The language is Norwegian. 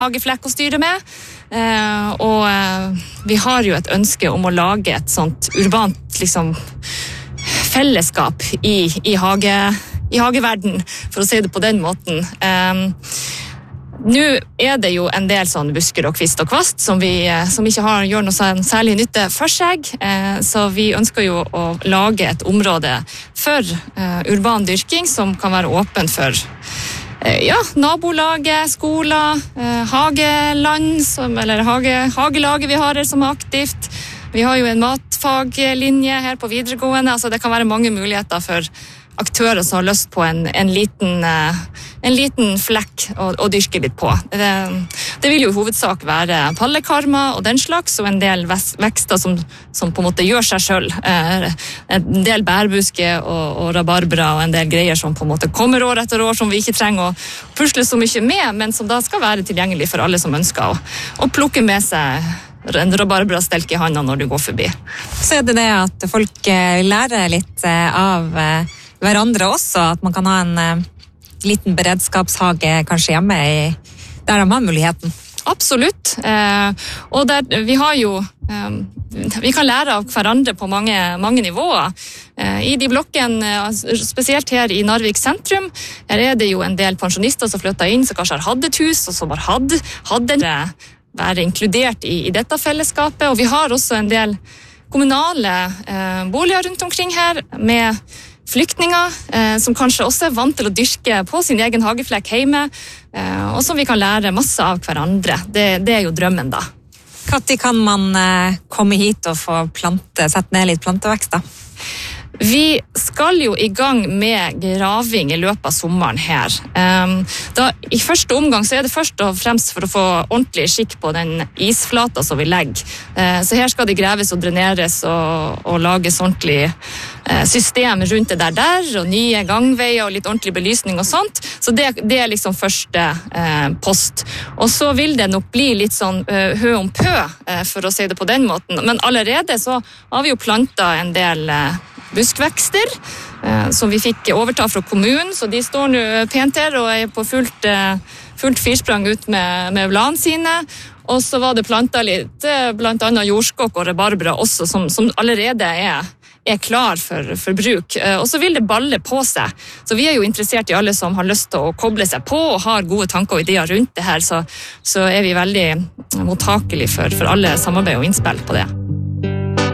hageflekk å styre med, og vi har jo et ønske om å lage et sånt urbant liksom, fellesskap i hageverden, for å si det på den måten. Nå det jo en del sånn busker og kvist og kvast som ikke gjør noe særlig nytte for seg, så vi ønsker jo å lage et område for urban dyrking som kan være åpen for nabolaget, skoler, hageland, eller hagelaget vi har her som aktivt. Vi har jo en matfaglinje her på videregående, altså det kan være mange muligheter for aktører som har lyst på en liten flekk å dyrke litt på. Det vil jo i hovedsak være pallekarmer og den slags, og en del vekster som på en måte gjør seg selv. En del bærbuske og rabarbra og en del greier som på en måte kommer år etter år, som vi ikke trenger å pusle så mye med, men som da skal være tilgjengelig for alle som ønsker å plukke med seg en rabarbra-stelk i handa når du går forbi. Så det at folk lærer litt av hverandre også, at man kan ha en liten beredskapshage kanskje hjemme der de har muligheten. Absolutt, og vi har jo vi kan lære av hverandre på mange nivåer. I de blokkene, spesielt her i Narvik sentrum, her det jo en del pensjonister som flytter inn, som kanskje har hatt et hus, og som har hatt være inkludert i dette fellesskapet, og vi har også en del kommunale boliger rundt omkring her, med flyktninger som kanskje også vant til å dyrke på sin egen hageflekk hjemme, og som vi kan lære masse av hverandre. Det jo drømmen da. Når kan man komme hit og få sette ned litt plantevekst da? Vi skal jo i gang med graving i løpet av sommeren her. I første omgang så det først og fremst for å få ordentlig skikk på den isflata som vi legger. Så her skal det greves og dreneres og lages ordentlig system rundt det der, og nye gangveier og litt ordentlig belysning og sånt. Så det liksom første post. Og så vil det nok bli litt sånn hø om pø, for å si det på den måten. Men allerede så har vi jo plantet en del buskvekster som vi fikk overta fra kommunen, så de står nå pent her og på fullt firsprang ut med bladene sine. Og så var det plantet litt, blant annet jordskokk og rabarbra også, som allerede er klar for bruk. Og så vil det balle på seg. Så vi jo interessert i alle som har lyst til å koble seg på og har gode tanker og ideer rundt det her, så vi veldig mottakelige for alle samarbeid og innspill på det.